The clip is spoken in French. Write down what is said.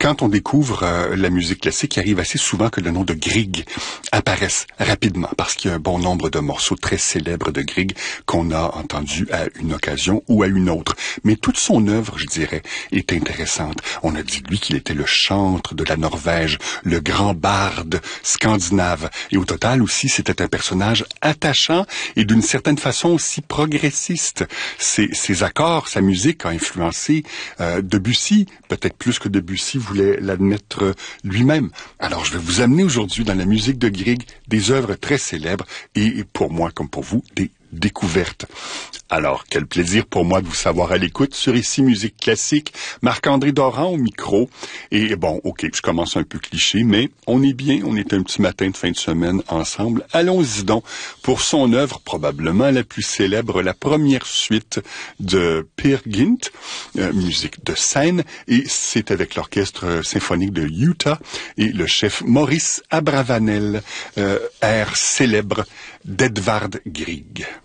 quand on découvre la musique classique, il arrive assez souvent que le nom de Grieg apparaisse rapidement, parce qu'il y a un bon nombre de morceaux très célèbres de Grieg qu'on a entendus à une occasion ou à une autre. Mais toute son œuvre, je dirais, est intéressante. On a dit de lui qu'il était le chantre de la Norvège, le grand barde scandinave. Et au total aussi, c'était un personnage attachant et d'une certaine façon aussi progressiste. Ses accords, sa musique a influencé Debussy, peut-être plus que Debussy voulait l'admettre lui-même. Alors, je vais vous amener aujourd'hui dans la musique de Grieg des œuvres très célèbres et pour moi, comme pour vous, des découvertes. Alors, quel plaisir pour moi de vous savoir à l'écoute sur Ici Musique Classique. Marc-André Doran au micro. Et bon, ok, je commence un peu cliché, mais on est bien, on est un petit matin de fin de semaine ensemble. Allons-y donc pour son œuvre probablement la plus célèbre, la première suite de Peer Gynt, musique de scène, et c'est avec l'orchestre symphonique de Utah et le chef Maurice Abravanel, air célèbre d'Edvard Grieg.